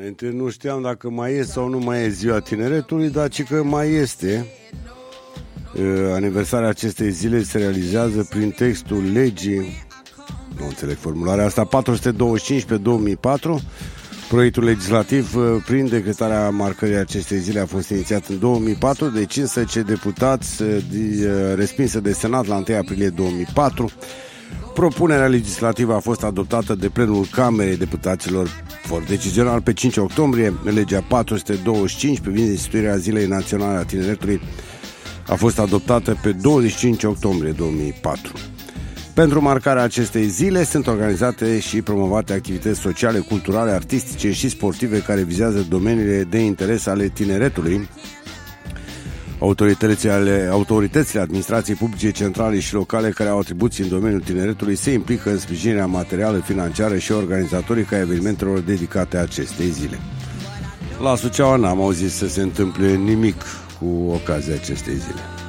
Înainte nu știam dacă mai e sau nu mai e ziua tineretului, dar ci că mai este. Aniversarea acestei zile se realizează prin textul legii, nu înțeleg formularea asta, 425 pe 2004. Proiectul legislativ prin decretarea marcării acestei zile a fost inițiat în 2004 de 15 deputați, respinsă de Senat la 1 aprilie 2004. Propunerea legislativă a fost adoptată de plenul Camerei Deputaților for decizional pe 5 octombrie. Legea 425 privind instituirea Zilei Naționale a Tineretului a fost adoptată pe 25 octombrie 2004. Pentru marcarea acestei zile sunt organizate și promovate activități sociale, culturale, artistice și sportive care vizează domeniile de interes ale tineretului. Autoritățile administrației publice centrale și locale care au atribuții în domeniul tineretului se implică în sprijinirea materială, financiară și organizatorică a evenimentelor dedicate acestei zile. La Suceava n-am auzit să se întâmple nimic cu ocazia acestei zile.